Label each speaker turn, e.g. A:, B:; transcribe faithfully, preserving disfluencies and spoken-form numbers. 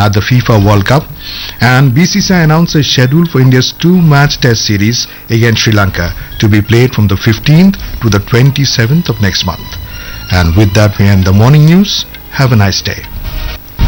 A: at the FIFA World Cup, and B C C I announced a schedule for India's two-match test series against Sri Lanka to be played from the fifteenth to the twenty-seventh of next month. And with that we end the morning news. Have a nice day.